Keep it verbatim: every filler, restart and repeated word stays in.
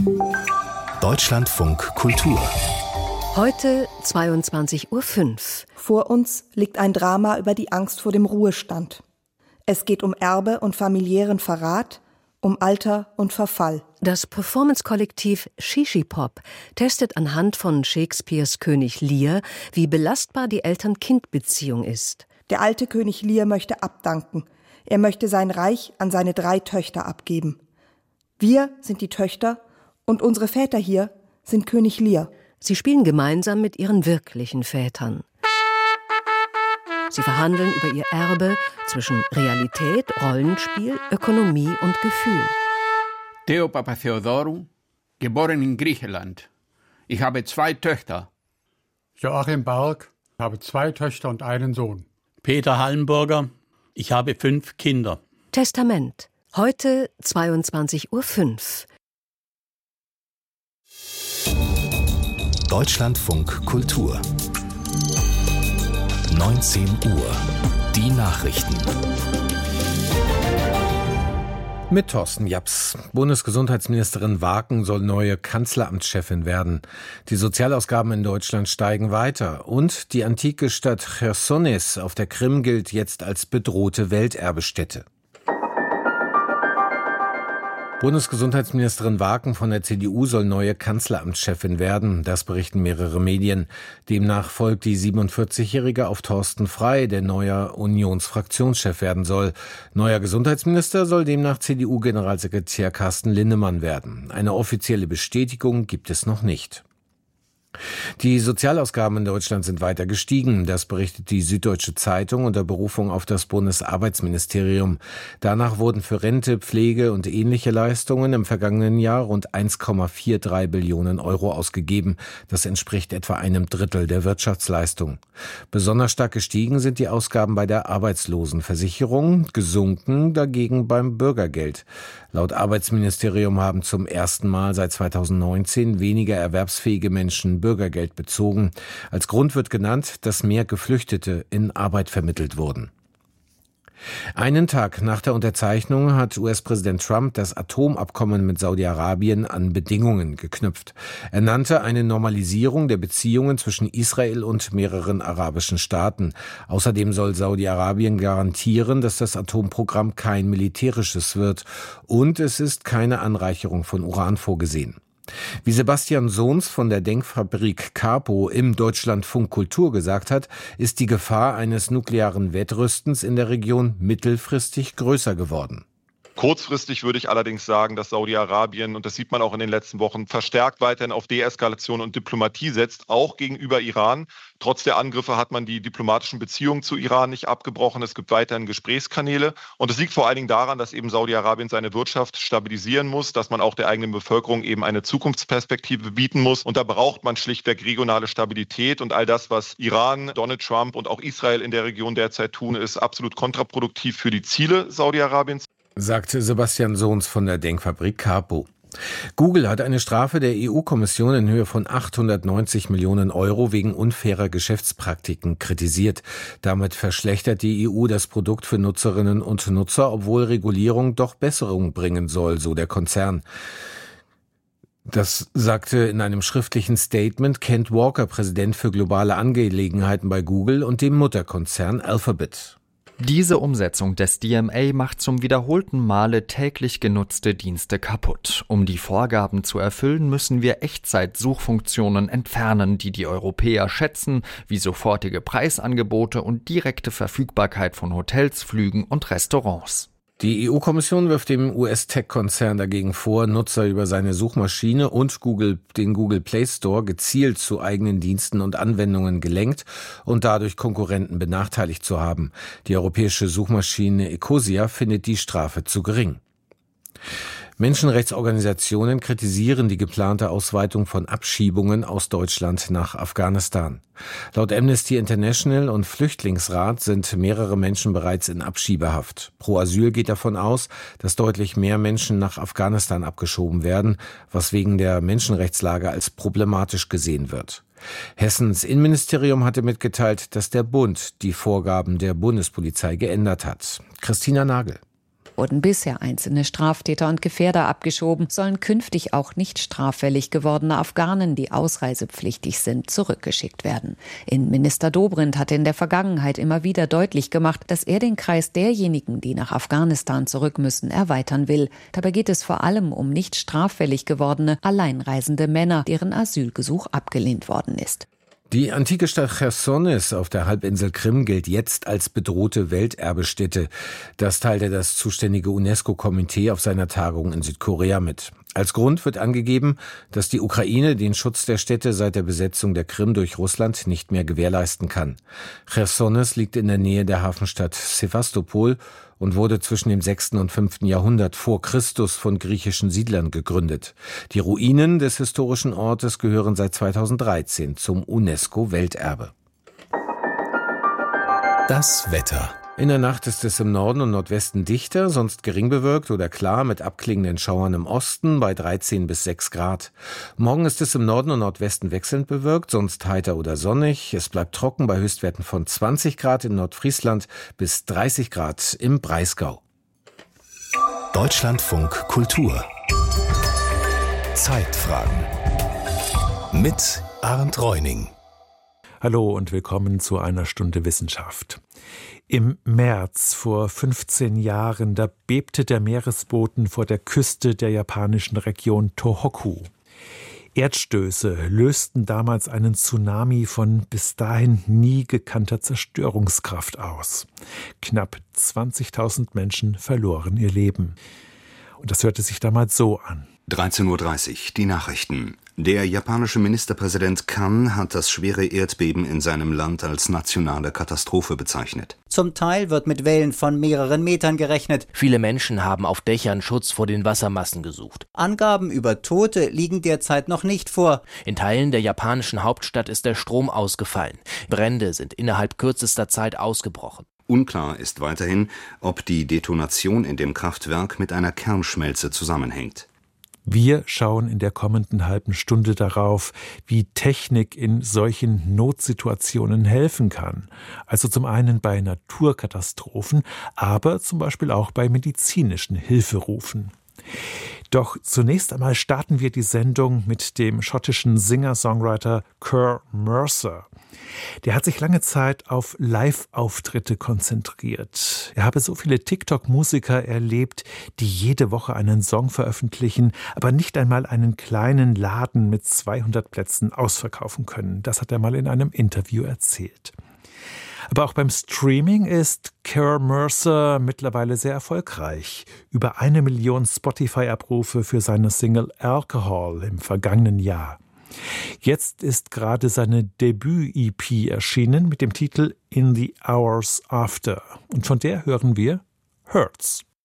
Deutschlandfunk Kultur. Heute zweiundzwanzig Uhr fünf. Vor uns liegt ein Drama über die Angst vor dem Ruhestand. Es geht um Erbe und familiären Verrat, um Alter und Verfall. Das Performance-Kollektiv Shishipop testet anhand von Shakespeares König Lear, wie belastbar die Eltern-Kind-Beziehung ist. Der alte König Lear möchte abdanken. Er möchte sein Reich an seine drei Töchter abgeben. Wir sind die Töchter und unsere Väter hier sind König Lear. Sie spielen gemeinsam mit ihren wirklichen Vätern. Sie verhandeln über ihr Erbe zwischen Realität, Rollenspiel, Ökonomie und Gefühl. Theo Papatheodorou, geboren in Griechenland. Ich habe zwei Töchter. Joachim Barg, ich habe zwei Töchter und einen Sohn. Peter Hallenburger, ich habe fünf Kinder. Testament. Heute zweiundzwanzig Uhr fünf. Deutschlandfunk Kultur. neunzehn Uhr. Die Nachrichten. Mit Thorsten Japs. Bundesgesundheitsministerin Waken soll neue Kanzleramtschefin werden. Die Sozialausgaben in Deutschland steigen weiter. Und die antike Stadt Chersonis auf der Krim gilt jetzt als bedrohte Welterbestätte. Bundesgesundheitsministerin Waken von der C D U soll neue Kanzleramtschefin werden. Das berichten mehrere Medien. Demnach folgt die siebenundvierzigjährige auf Thorsten Frey, der neuer Unionsfraktionschef werden soll. Neuer Gesundheitsminister soll demnach C D U-Generalsekretär Carsten Linnemann werden. Eine offizielle Bestätigung gibt es noch nicht. Die Sozialausgaben in Deutschland sind weiter gestiegen. Das berichtet die Süddeutsche Zeitung unter Berufung auf das Bundesarbeitsministerium. Danach wurden für Rente, Pflege und ähnliche Leistungen im vergangenen Jahr rund eins Komma dreiundvierzig Billionen Euro ausgegeben. Das entspricht etwa einem Drittel der Wirtschaftsleistung. Besonders stark gestiegen sind die Ausgaben bei der Arbeitslosenversicherung, gesunken dagegen beim Bürgergeld. Laut Arbeitsministerium haben zum ersten Mal seit zweitausendneunzehn weniger erwerbsfähige Menschen Bürgergeld bezogen. Als Grund wird genannt, dass mehr Geflüchtete in Arbeit vermittelt wurden. Einen Tag nach der Unterzeichnung hat U S-Präsident Trump das Atomabkommen mit Saudi-Arabien an Bedingungen geknüpft. Er nannte eine Normalisierung der Beziehungen zwischen Israel und mehreren arabischen Staaten. Außerdem soll Saudi-Arabien garantieren, dass das Atomprogramm kein militärisches wird. Und es ist keine Anreicherung von Uran vorgesehen. Wie Sebastian Sohns von der Denkfabrik Capo im Deutschlandfunk Kultur gesagt hat, ist die Gefahr eines nuklearen Wettrüstens in der Region mittelfristig größer geworden. Kurzfristig würde ich allerdings sagen, dass Saudi-Arabien, und das sieht man auch in den letzten Wochen, verstärkt weiterhin auf Deeskalation und Diplomatie setzt, auch gegenüber Iran. Trotz der Angriffe hat man die diplomatischen Beziehungen zu Iran nicht abgebrochen. Es gibt weiterhin Gesprächskanäle. Und es liegt vor allen Dingen daran, dass eben Saudi-Arabien seine Wirtschaft stabilisieren muss, dass man auch der eigenen Bevölkerung eben eine Zukunftsperspektive bieten muss. Und da braucht man schlichtweg regionale Stabilität. Und all das, was Iran, Donald Trump und auch Israel in der Region derzeit tun, ist absolut kontraproduktiv für die Ziele Saudi-Arabiens, sagte Sebastian Sohns von der Denkfabrik Capo. Google hat eine Strafe der E U-Kommission in Höhe von achthundertneunzig Millionen Euro wegen unfairer Geschäftspraktiken kritisiert. Damit verschlechtert die E U das Produkt für Nutzerinnen und Nutzer, obwohl Regulierung doch Besserung bringen soll, so der Konzern. Das sagte in einem schriftlichen Statement Kent Walker, Präsident für globale Angelegenheiten bei Google und dem Mutterkonzern Alphabet. Diese Umsetzung des D M A macht zum wiederholten Male täglich genutzte Dienste kaputt. Um die Vorgaben zu erfüllen, müssen wir Echtzeit-Suchfunktionen entfernen, die die Europäer schätzen, wie sofortige Preisangebote und direkte Verfügbarkeit von Hotels, Flügen und Restaurants. Die E U-Kommission wirft dem U S-Tech-Konzern dagegen vor, Nutzer über seine Suchmaschine und Google, den Google Play Store gezielt zu eigenen Diensten und Anwendungen gelenkt und dadurch Konkurrenten benachteiligt zu haben. Die europäische Suchmaschine Ecosia findet die Strafe zu gering. Menschenrechtsorganisationen kritisieren die geplante Ausweitung von Abschiebungen aus Deutschland nach Afghanistan. Laut Amnesty International und Flüchtlingsrat sind mehrere Menschen bereits in Abschiebehaft. Pro Asyl geht davon aus, dass deutlich mehr Menschen nach Afghanistan abgeschoben werden, was wegen der Menschenrechtslage als problematisch gesehen wird. Hessens Innenministerium hatte mitgeteilt, dass der Bund die Vorgaben der Bundespolizei geändert hat. Christina Nagel. Wurden bisher einzelne Straftäter und Gefährder abgeschoben, sollen künftig auch nicht straffällig gewordene Afghanen, die ausreisepflichtig sind, zurückgeschickt werden. Innenminister Dobrindt hatte in der Vergangenheit immer wieder deutlich gemacht, dass er den Kreis derjenigen, die nach Afghanistan zurück müssen, erweitern will. Dabei geht es vor allem um nicht straffällig gewordene, alleinreisende Männer, deren Asylgesuch abgelehnt worden ist. Die antike Stadt Chersonis auf der Halbinsel Krim gilt jetzt als bedrohte Welterbestätte. Das teilte das zuständige UNESCO-Komitee auf seiner Tagung in Südkorea mit. Als Grund wird angegeben, dass die Ukraine den Schutz der Städte seit der Besetzung der Krim durch Russland nicht mehr gewährleisten kann. Chersonis liegt in der Nähe der Hafenstadt Sevastopol und wurde zwischen dem sechsten und fünften Jahrhundert vor Christus von griechischen Siedlern gegründet. Die Ruinen des historischen Ortes gehören seit zweitausenddreizehn zum UNESCO-Welterbe. Das Wetter. In der Nacht ist es im Norden und Nordwesten dichter, sonst gering bewölkt oder klar mit abklingenden Schauern im Osten bei dreizehn bis sechs Grad. Morgen ist es im Norden und Nordwesten wechselnd bewölkt, sonst heiter oder sonnig. Es bleibt trocken bei Höchstwerten von zwanzig Grad in Nordfriesland bis dreißig Grad im Breisgau. Deutschlandfunk Kultur. Zeitfragen. Mit Arndt Reuning. Hallo und willkommen zu einer Stunde Wissenschaft. Im März vor fünfzehn Jahren, da bebte der Meeresboden vor der Küste der japanischen Region Tohoku. Erdstöße lösten damals einen Tsunami von bis dahin nie gekannter Zerstörungskraft aus. Knapp zwanzigtausend Menschen verloren ihr Leben. Und das hörte sich damals so an. dreizehn Uhr dreißig, die Nachrichten. Der japanische Ministerpräsident Kan hat das schwere Erdbeben in seinem Land als nationale Katastrophe bezeichnet. Zum Teil wird mit Wellen von mehreren Metern gerechnet. Viele Menschen haben auf Dächern Schutz vor den Wassermassen gesucht. Angaben über Tote liegen derzeit noch nicht vor. In Teilen der japanischen Hauptstadt ist der Strom ausgefallen. Brände sind innerhalb kürzester Zeit ausgebrochen. Unklar ist weiterhin, ob die Detonation in dem Kraftwerk mit einer Kernschmelze zusammenhängt. Wir schauen in der kommenden halben Stunde darauf, wie Technik in solchen Notsituationen helfen kann. Also zum einen bei Naturkatastrophen, aber zum Beispiel auch bei medizinischen Hilferufen. Doch zunächst einmal starten wir die Sendung mit dem schottischen Singer-Songwriter Kerr Mercer. Der hat sich lange Zeit auf Live-Auftritte konzentriert. Er habe so viele TikTok-Musiker erlebt, die jede Woche einen Song veröffentlichen, aber nicht einmal einen kleinen Laden mit zweihundert Plätzen ausverkaufen können. Das hat er mal in einem Interview erzählt. Aber auch beim Streaming ist Kerr Mercer mittlerweile sehr erfolgreich. Über eine Million Spotify-Abrufe für seine Single Alcohol im vergangenen Jahr. Jetzt ist gerade seine Debüt-E P erschienen mit dem Titel In the Hours After. Und von der hören wir Hurts.